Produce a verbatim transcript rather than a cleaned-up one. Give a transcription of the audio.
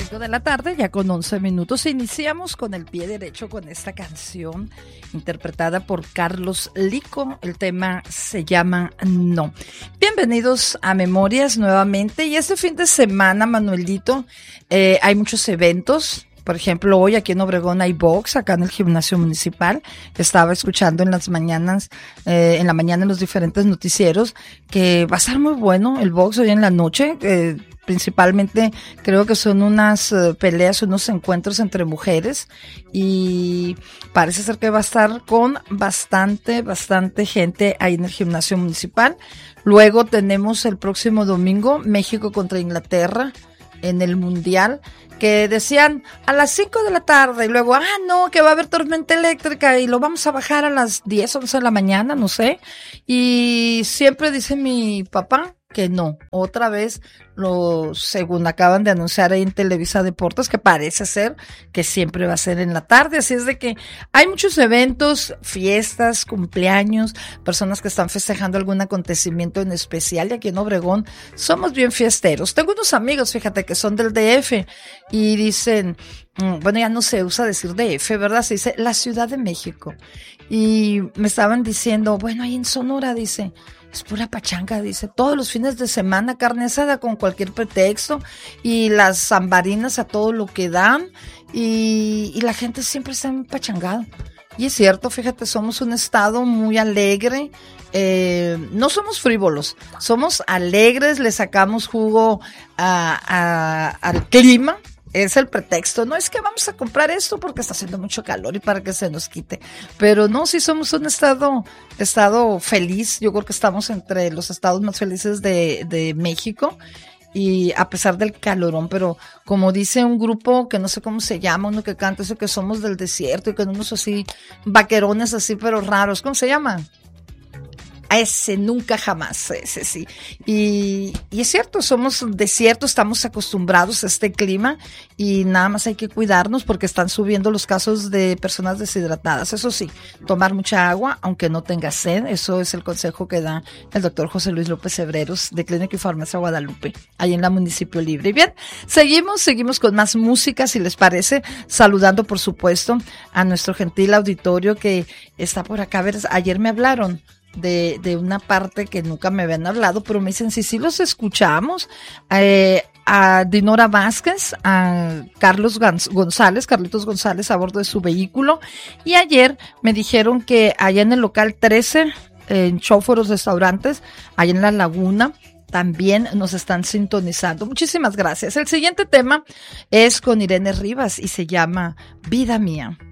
cinco de la tarde, ya con once minutos. Iniciamos con el pie derecho con esta canción interpretada por Carlos Lico. El tema se llama No. Bienvenidos a Memorias nuevamente. Y este fin de semana, Manuelito, eh, hay muchos eventos. Por ejemplo, hoy aquí en Obregón hay box, acá en el gimnasio municipal. Estaba escuchando en las mañanas, eh, en la mañana en los diferentes noticieros, que va a estar muy bueno el box hoy en la noche. Eh, principalmente creo que son unas uh, peleas, unos encuentros entre mujeres, y parece ser que va a estar con bastante, bastante gente ahí en el gimnasio municipal. Luego tenemos el próximo domingo México contra Inglaterra en el Mundial, que decían a las cinco de la tarde, y luego, ah, no, que va a haber tormenta eléctrica y lo vamos a bajar a las diez, once de la mañana, no sé. Y siempre dice mi papá que no. Otra vez, lo, según acaban de anunciar ahí en Televisa Deportes, que parece ser que siempre va a ser en la tarde. Así es de que hay muchos eventos, fiestas, cumpleaños, personas que están festejando algún acontecimiento en especial. Y aquí en Obregón somos bien fiesteros. Tengo unos amigos, fíjate, que son del D F y dicen, bueno, ya no se usa decir D F, ¿verdad? Se dice la Ciudad de México. Y me estaban diciendo, bueno, ahí en Sonora, dice, es pura pachanga, dice, todos los fines de semana carne asada con cualquier pretexto, y las zambarinas a todo lo que dan, y, y la gente siempre está empachangada. Y es cierto, fíjate, somos un estado muy alegre, eh, no somos frívolos, somos alegres, le sacamos jugo a, a, al clima. Es el pretexto, no es que vamos a comprar esto porque está haciendo mucho calor y para que se nos quite, pero no, sí somos un estado, estado feliz. Yo creo que estamos entre los estados más felices de, de México, y a pesar del calorón, pero como dice un grupo que no sé cómo se llama, uno que canta eso, que somos del desierto y con unos así, vaquerones así pero raros, ¿cómo se llama? A ese nunca jamás, ese sí. Y, y es cierto, somos desiertos, estamos acostumbrados a este clima, y nada más hay que cuidarnos porque están subiendo los casos de personas deshidratadas. Eso sí, tomar mucha agua, aunque no tenga sed. Eso es el consejo que da el doctor José Luis López Cebreros de Clínica y Farmacia Guadalupe, ahí en la Municipio Libre. Y bien, seguimos, seguimos con más música, si les parece, saludando por supuesto a nuestro gentil auditorio que está por acá. A ver, ayer me hablaron de, de una parte que nunca me habían hablado, pero me dicen, sí, sí los escuchamos, eh, a Dinora Vázquez, a Carlos González, Carlitos González a bordo de su vehículo, y ayer me dijeron que allá en el local trece, en Chóforos Restaurantes, allá en La Laguna, también nos están sintonizando. Muchísimas gracias. El siguiente tema es con Irene Rivas y se llama Vida Mía.